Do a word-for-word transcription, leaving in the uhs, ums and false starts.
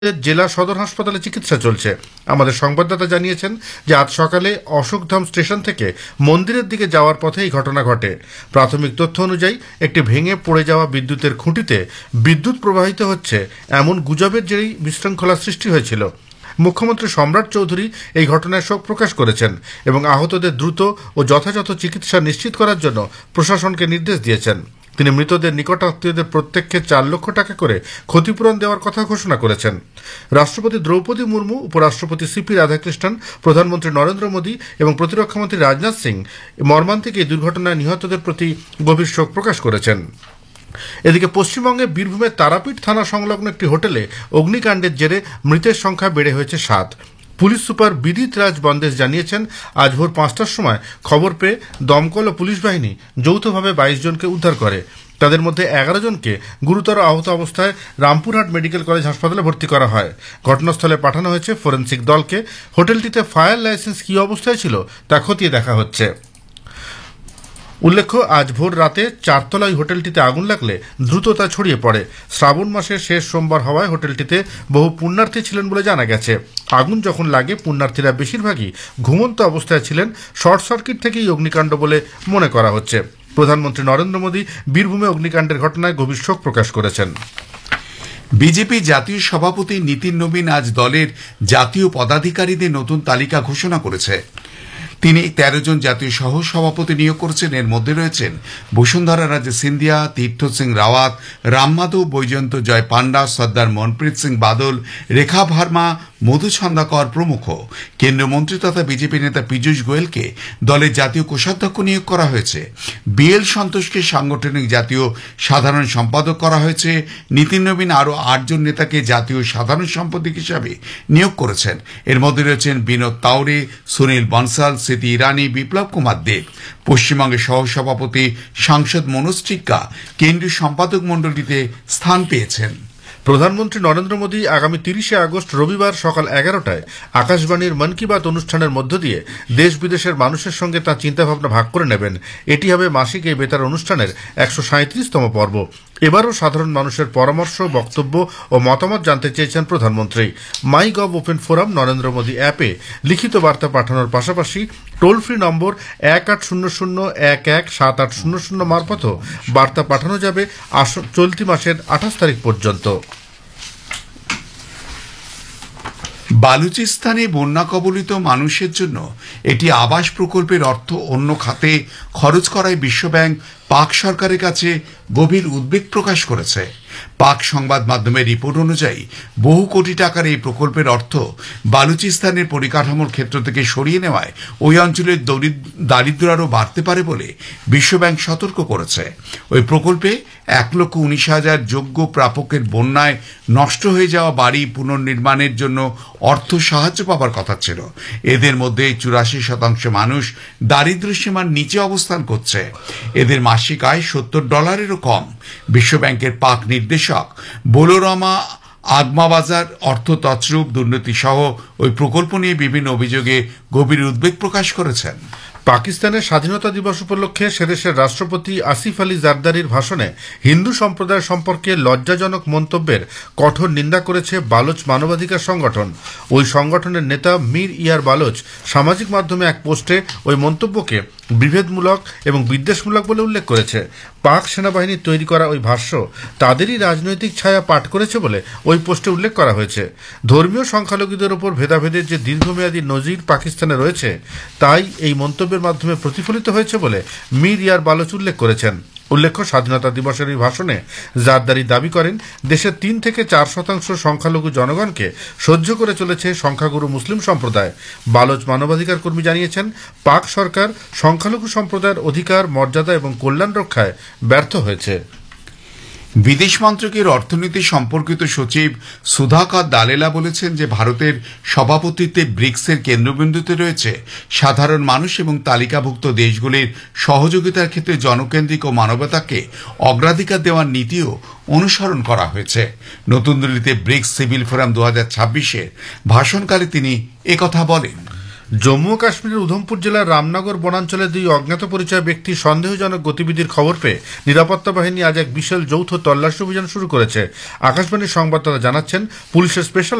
জেলা সদর হাসপাতালে চিকিৎসা চলছে। আমাদের সংবাদদাতা জানিয়েছেন যে আজ সকালে অশোকধাম স্টেশন থেকে মন্দিরের দিকে যাওয়ার পথে এই ঘটনা ঘটে। প্রাথমিক তথ্য অনুযায়ী একটি ভেঙে পড়ে যাওয়া বিদ্যুতের খুঁটিতে বিদ্যুৎ প্রবাহিত হচ্ছে এমন গুজবের জেরেই বিশৃঙ্খলার সৃষ্টি হয়েছিল। মুখ্যমন্ত্রী সম্রাট চৌধুরী এই ঘটনায় শোক প্রকাশ করেছেন এবং আহতদের দ্রুত ও যথাযথ চিকিৎসা নিশ্চিত করার জন্য প্রশাসনকে নির্দেশ দিয়েছেন। তিনি মৃতদের নিকটাত্মীয়দের প্রত্যেককে চার লক্ষ টাকা করে ক্ষতিপূরণ দেওয়ার কথা ঘোষণা করেছেন। রাষ্ট্রপতি দ্রৌপদী মুর্মু, উপরাষ্ট্রপতি সিপি রাধাকৃষ্ণন, প্রধানমন্ত্রী নরেন্দ্র মোদী এবং প্রতিরক্ষামন্ত্রী রাজনাথ সিং মর্মান্তিক এই দুর্ঘটনায় নিহতদের প্রতি গভীর শোক প্রকাশ করেছেন। এদিকে পশ্চিমবঙ্গে বীরভূমের তারাপীঠ থানা সংলগ্ন একটি হোটেলে অগ্নিকাণ্ডের জেরে মৃতের সংখ্যা বেড়ে হয়েছে সাত। পুলিশ সুপার বিদিত রাজ বন্দেজ জানিয়েছেন, আজ ভোর পাঁচটার সময় খবর পেয়ে দমকল ও পুলিশ বাহিনী যৌথভাবে বাইশ জনকে উদ্ধার করে। তাদের মধ্যে এগারো জনকে গুরুতর আহত অবস্থায় রামপুরহাট মেডিকেল কলেজ হাসপাতালে ভর্তি করা হয়। ঘটনাস্থলে পাঠানো হয়েছে ফরেন্সিক দলকে। হোটেলটিতে ফায়ার লাইসেন্স কী অবস্থায় ছিল তা খতিয়ে দেখা হচ্ছে। উল্লেখ্য, আজ ভোর রাতে চারতলায় হোটেলটিতে আগুন লাগলে দ্রুত তা ছড়িয়ে পড়ে। শ্রাবণ মাসের শেষ সোমবার হওয়ায় হোটেলটিতে বহু পুণ্যার্থী ছিলেন বলে জানা গেছে। আগুন যখন লাগে পুণ্যার্থীরা বেশিরভাগই ঘুমন্ত অবস্থায় ছিলেন। শর্ট সার্কিট থেকেই অগ্নিকাণ্ড বলে মনে করা হচ্ছে। প্রধানমন্ত্রী নরেন্দ্র মোদী বীরভূমে অগ্নিকাণ্ডের ঘটনায় গভীর শোক প্রকাশ করেছেন। বিজেপি জাতীয় সভাপতি নীতিন নবীন আজ দলের জাতীয় পদাধিকারীদের নতুন তালিকা ঘোষণা করেছে। তিনি তেরো জন জাতীয় সহ সভাপতি নিয়োগ করেছেন। এর মধ্যে রয়েছেন বসুন্ধরা রাজে সিন্ধিয়া, তীর্থ সিং রাওয়াত, রামমাধব, বৈজয়ন্ত জয় পান্ডা, সর্দার মনপ্রীত সিং বাদল, রেখা ভার্মা, মধু ছন্দাকর প্রমুখ। কেন্দ্রীয় মন্ত্রী তথা বিজেপি নেতা পীযূষ গোয়েলকে দলের জাতীয় কোষাধ্যক্ষ নিয়োগ করা হয়েছে। বিএল সন্তোষকে সাংগঠনিক জাতীয় সাধারণ সম্পাদক করা হয়েছে। নীতিন নবীন আরও আটজন নেতাকে জাতীয় সাধারণ সম্পাদক হিসাবে নিয়োগ করেছেন। এর মধ্যে রয়েছেন বিনোদ তাওরে, সুনীল বনসাল, স্মৃতি ইরানি, বিপ্লব কুমার দেব। পশ্চিমবঙ্গের সহসভাপতি সাংসদ মনোজ টিক্কা কেন্দ্রীয় সম্পাদক মণ্ডলীতে স্থান পেয়েছেন। প্রধানমন্ত্রী নরেন্দ্র মোদী আগামী তিরিশে আগস্ট রবিবার সকাল এগারোটায় আকাশবাণীর মন কি বাত অনুষ্ঠানের মধ্য দিয়ে দেশ বিদেশের মানুষের সঙ্গে তাঁর চিন্তাভাবনা ভাগ করে নেবেন। এটি হবে মাসিক এই বেতার অনুষ্ঠানের একশো সাঁত্রিশতম পর্ব। এবারও সাধারণ মানুষের পরামর্শ, বক্তব্য ও মতামত জানতে চেয়েছেন প্রধানমন্ত্রী। মাই gov open forum Narendra Modi অ্যাপে লিখিত বার্তা পাঠানোর পাশাপাশি টোল ফ্রি নম্বর এক আট শূন্য শূন্য এক এক সাত আট শূন্য শূন্য মারফতও বার্তা পাঠানো যাবে চলতি মাসের আঠাশ তারিখ পর্যন্ত। বালুচিস্তানে বন্যা কবলিত মানুষের জন্য একটি আবাস প্রকল্পের অর্থ অন্য খাতে খরচ করায় বিশ্বব্যাংক পাক সরকারের কাছে গভীর উদ্বেগ প্রকাশ করেছে। পাক সংবাদ মাধ্যমের রিপোর্ট অনুযায়ী বহু কোটি টাকার এই প্রকল্পের অর্থ বালুচিস্তানের পরিকাঠামোর ক্ষেত্র থেকে সরিয়ে নেওয়ায় ওই অঞ্চলের দারিদ্র আরও বাড়তে পারে বলে বিশ্বব্যাংক সতর্ক করেছে। ওই প্রকল্পে এক লক্ষ উনিশ হাজার যোগ্য প্রাপকের বন্যায় নষ্ট হয়ে যাওয়া বাড়ি পুনর্নির্মাণের জন্য অর্থ সাহায্য পাবার কথা ছিল। এদের মধ্যে চুরাশি শতাংশ মানুষ দারিদ্র সীমার নিচে অবস্থান করছে। এদের মাসিক আয় সত্তর ডলারেরও কম। বিশ্বব্যাংকের পাক নির্দেশক বোলোরমা আগমাবাজার অর্থ তছরূপ, দুর্নীতি সহ ওই প্রকল্প নিয়ে বিভিন্ন অভিযোগে গভীর উদ্বেগ প্রকাশ করেছেন। পাকিস্তানের স্বাধীনতা দিবস উপলক্ষে সেদেশের রাষ্ট্রপতি আসিফ আলী জারদারির ভাষণে হিন্দু সম্প্রদায় সম্পর্কে লজ্জাজনক মন্তব্যের কঠোর নিন্দা করেছে বালোচ মানবাধিকার সংগঠন। ওই সংগঠনের নেতা মীর ইয়ার বালোচ সামাজিক মাধ্যমে এক পোস্টে ওই মন্তব্যকে বিভেদমূলক এবং বিদ্বেষমূলক বলে উল্লেখ করেছে। পাক সেনাবাহিনীর তৈরি করা ওই ভাষ্য তাদেরই রাজনৈতিক ছায়া পাঠ করেছে বলে ওই পোস্টে উল্লেখ করা হয়েছে। ধর্মীয় সংখ্যালঘুদের ওপর ভেদাভেদের যে দীর্ঘমেয়াদী নজির পাকিস্তানে রয়েছে তাই এই মন্তব্যের মাধ্যমে প্রতিফলিত হয়েছে বলে মীর ইয়ার বালোচ উল্লেখ করেছেন। উল্লেখ্য, স্বাধীনতা দিবসের এই ভাষণে জারদারি দাবি করেন দেশের তিন থেকে চার শতাংশ সংখ্যালঘু জনগণকে সহ্য করে চলেছে সংখ্যাগুরু মুসলিম সম্প্রদায়। বালোচ মানবাধিকার কর্মী জানিয়েছেন, পাক সরকার সংখ্যালঘু সম্প্রদায়ের অধিকার, মর্যাদা এবং কল্যাণ রক্ষায় ব্যর্থ হয়েছে। বিদেশ মন্ত্রকের অর্থনীতি সম্পর্কিত সচিব সুধাকর দালেলা বলেছেন যে ভারতের সভাপতিত্বে ব্রিক্সের কেন্দ্রবিন্দুতে রয়েছে সাধারণ মানুষ এবং তালিকাভুক্ত দেশগুলির সহযোগিতার ক্ষেত্রে জনকেন্দ্রিক ও মানবতাকে অগ্রাধিকার দেওয়ার নীতিও অনুসরণ করা হয়েছে। নতুন দিল্লিতে ব্রিক্স সিভিল ফোরাম দু হাজার ছাব্বিশের ভাষণকালে তিনি একথা বলেন। জম্মু ও কাশ্মীরের উধমপুর জেলার রামনগর বনাঞ্চলে দুই অজ্ঞাত পরিচয় ব্যক্তি সন্দেহজনক গতিবিধির খবর পেয়ে নিরাপত্তা বাহিনী আজ এক বিশাল যৌথ তল্লাশি অভিযান শুরু করেছে। আকাশবাণীর সংবাদদাতা জানাচ্ছেন, পুলিশের স্পেশাল